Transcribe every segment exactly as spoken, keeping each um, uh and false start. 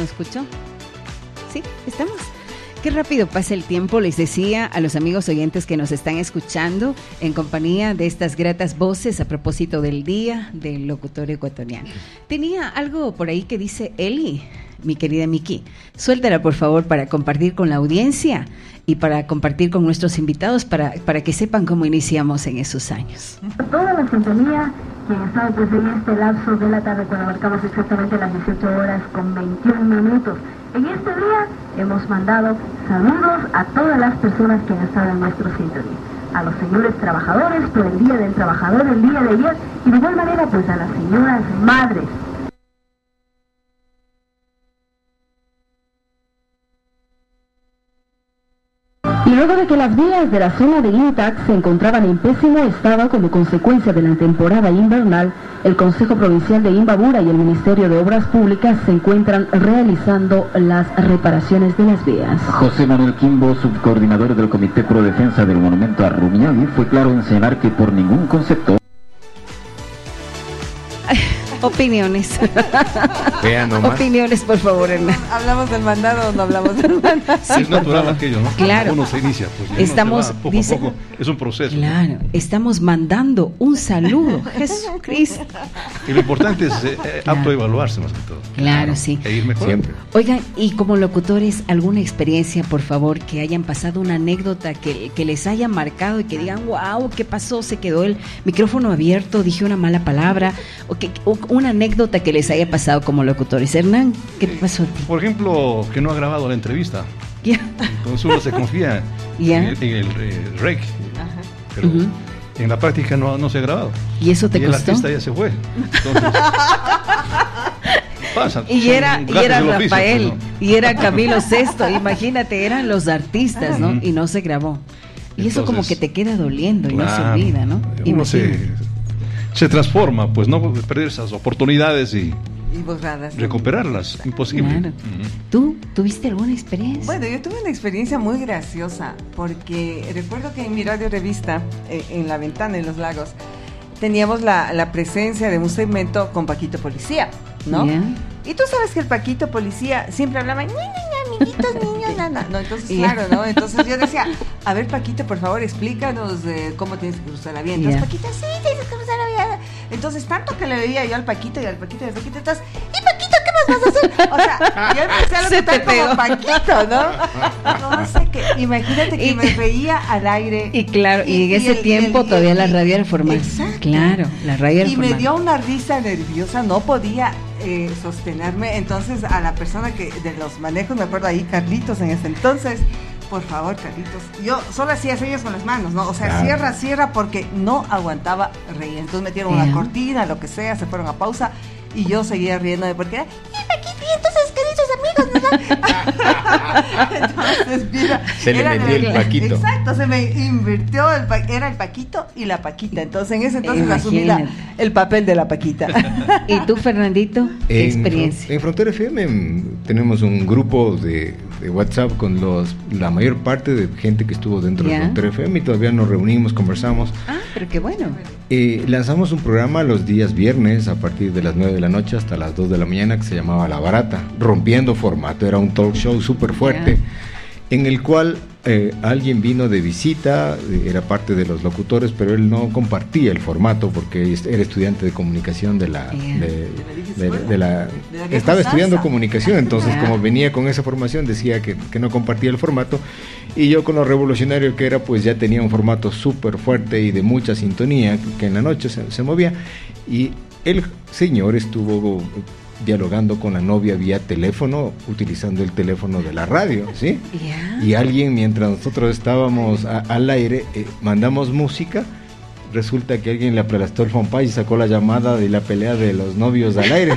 no escuchó. Sí, estamos. Qué rápido pasa el tiempo, les decía a los amigos oyentes que nos están escuchando en compañía de estas gratas voces a propósito del Día del Locutor Ecuatoriano. Tenía algo por ahí que dice Eli, mi querida Miki. Suéltala, por favor, para compartir con la audiencia y para compartir con nuestros invitados para, para que sepan cómo iniciamos en esos años. Toda la sintonía que está pues, en este lapso de la tarde cuando marcamos exactamente las dieciocho horas con veintiún minutos. En este día hemos mandado saludos a todas las personas que han estado en nuestro sintonía. A los señores trabajadores por el Día del Trabajador, el día de ayer, y de igual manera pues a las señoras madres. Y luego de que las vías de la zona de Intac se encontraban en pésimo estado como consecuencia de la temporada invernal, el Consejo Provincial de Imbabura y el Ministerio de Obras Públicas se encuentran realizando las reparaciones de las vías. José Manuel Quimbo, subcoordinador del Comité Pro Defensa del Monumento a Rumiñahui, fue claro en señalar que por ningún concepto... Opiniones. Vean nomás. Opiniones, por favor, Hernán. ¿Hablamos del mandado o no hablamos del mandado? Sí, es natural aquello, ¿no? Claro. Uno se inicia, pues ya estamos, uno se va, poco dice, a poco, es un proceso. Claro, ¿no? Estamos mandando un saludo, Jesucristo. Y lo importante es eh, claro. autoevaluarse más que todo. Claro, sí. E ir mejor. Siempre. Oigan, y como locutores, ¿alguna experiencia, por favor, que hayan pasado una anécdota que, que les haya marcado y que digan, wow, ¿qué pasó? Se quedó el micrófono abierto, dije una mala palabra, o que o una anécdota que les haya pasado como locutores. Hernán, ¿qué te pasó a ti? Por ejemplo, que no ha grabado la entrevista. Ya. Entonces uno se confía Ya. en el, en el eh, rec, Ajá. pero Ujú. en la práctica no, no se ha grabado. ¿Y eso te y el costó? artista ya se fue. Entonces, pasa. Y era, y gajes era del oficio, Rafael, pues, ¿no? y era Camilo Sesto, imagínate, eran los artistas, ¿no? Ujú. Y no se grabó. Y eso Entonces, como que te queda doliendo y no se claro, olvida, ¿no? Uno se, Imagínate. se transforma, pues no perder esas oportunidades y Y borradas. recuperarlas, imposible. Claro. Ujú. ¿Tú tuviste alguna experiencia? Bueno, yo tuve una experiencia muy graciosa porque recuerdo que en mi radio revista, eh, en La Ventana en los Lagos, teníamos la, la presencia de un segmento con Paquito Policía, ¿no? Ya. Y tú sabes que el Paquito Policía siempre hablaba, ña, ña, ña, amiguitos, niños, nana. No, entonces, Ya. claro, ¿no? Entonces yo decía, a ver, Paquito, por favor, explícanos eh, cómo tienes que cruzar la vía. Entonces, Ya. Paquito, sí, tienes que cruzar la vía. Entonces, tanto que le veía yo al Paquito y al Paquito y al Paquito, entonces, ¿y Paquito qué más vas a hacer? O sea, yo empecé a Se te locutar como pegó. Paquito, ¿no? No sé qué, imagínate que Y- me reía al aire. Y claro, y, en ese el- tiempo el- todavía el- la radio era formal. Exacto. Claro, la radio era Y formal. me dio una risa nerviosa, no podía eh, sostenerme. Entonces, a la persona que de los manejos, me acuerdo ahí, Carlitos, en ese entonces, por favor, Carlitos, yo solo hacía señas con las manos, ¿no? O sea, Claro. cierra, cierra, porque no aguantaba reír. Entonces metieron Ya. una cortina, lo que sea, se fueron a pausa y yo seguía riéndome porque era, y Paquito, y entonces, queridos amigos, ¿no? Entonces, mira, Se le era metió de- el Paquito. Exacto, se me invirtió, el pa- era el Paquito y la Paquita. Entonces, en ese entonces asumí la- Imagínate. el papel de la Paquita. ¿Y tú, Fernandito? ¿Qué En, experiencia? en Frontera F M mm, tenemos un grupo de, de WhatsApp con los la mayor parte de gente que estuvo dentro Ya. de Frontera F M y todavía nos reunimos, conversamos. Ah, pero qué bueno. Eh, lanzamos un programa los días viernes a partir de las nueve de la noche hasta las dos de la mañana que se llamaba La Barata, rompiendo formato, era un talk show súper fuerte, en el cual eh, alguien vino de visita, eh, era parte de los locutores, pero él no compartía el formato porque es- era estudiante de comunicación de la... Ya. de- De la de- de la- De la vieja estaba estudiando usanza. comunicación, entonces Ya. como venía con esa formación decía que, que no compartía el formato, y yo con lo revolucionario que era pues ya tenía un formato súper fuerte y de mucha sintonía que en la noche se, se movía, y el señor estuvo dialogando con la novia vía teléfono utilizando el teléfono de la radio, ¿sí? Ya. Y alguien, mientras nosotros estábamos a- al aire, eh, mandamos música. Resulta que alguien le aplastó el fanpage y sacó la llamada de la pelea de los novios al aire.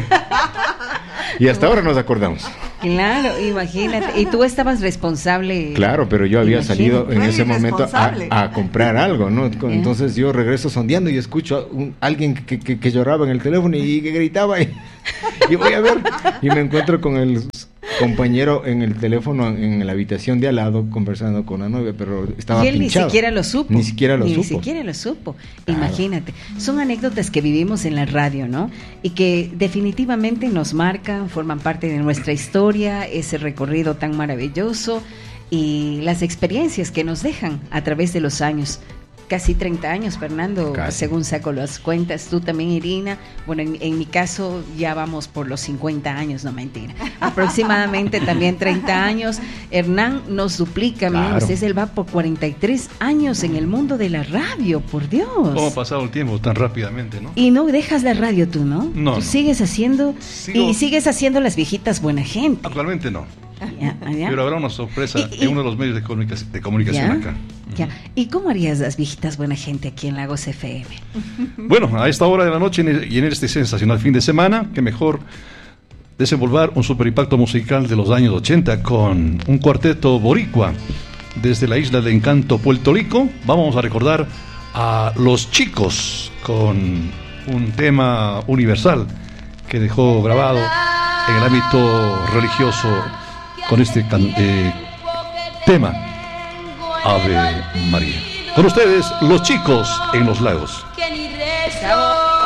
Y hasta ahora nos acordamos. Claro, imagínate. Y tú estabas responsable. Claro, pero yo había Imagínate. salido en Fue ese momento a, irresponsable. a comprar algo, ¿no? Con- Ya. Entonces yo regreso sondeando y escucho a un- alguien que, que- que lloraba en el teléfono y que gritaba y, y voy a ver y me encuentro con el compañero en el teléfono en la habitación de al lado conversando con la novia, pero estaba y él pinchado. ni siquiera lo supo. Ni siquiera lo ni supo. Ni siquiera lo supo. Claro. Imagínate. Son anécdotas que vivimos en la radio, ¿no? Y que definitivamente nos marcan, forman parte de nuestra historia, ese recorrido tan maravilloso y las experiencias que nos dejan a través de los años. Casi treinta años, Fernando, Casi. según saco las cuentas. Tú también, Irina. Bueno, en, en mi caso ya vamos por los cincuenta años, no mentira. Aproximadamente también treinta años. Hernán nos duplica, Claro. miren ustedes, él va por cuarenta y tres años en el mundo de la radio, por Dios. ¿Cómo ha pasado el tiempo tan rápidamente, no? Y no dejas la radio tú, ¿no? No, Tú no. sigues haciendo, Sigo- y sigues haciendo las viejitas buena gente. Actualmente no. Ya, ya. Pero habrá una sorpresa Y- y- en uno de los medios de, comunica- de comunicación Ya, acá. ya. ¿Y cómo harías las viejitas buena gente aquí en Lagos F M? Bueno, a esta hora de la noche en el- y en este sensacional fin de semana, que mejor desenvolver un super impacto musical de los años ochenta con un cuarteto boricua desde la isla de Encanto, Puerto Rico. Vamos a recordar a Los Chicos con un tema universal que dejó grabado en el ámbito religioso con este can- eh, tema, Ave María. Con ustedes, Los Chicos en los Lagos. Que ni rezo,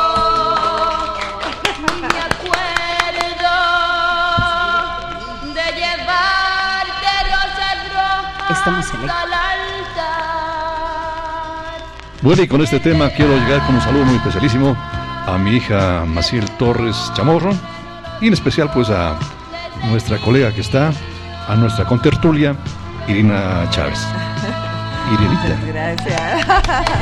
ni me acuerdo de llevarte rosas rojas Estamos en el- al altar. Bueno, y con este tema quiero llegar con un saludo muy especialísimo a mi hija Maciel Torres Chamorro y en especial pues a nuestra colega que está, a nuestra contertulia Irina Chávez. Irinita. Gracias.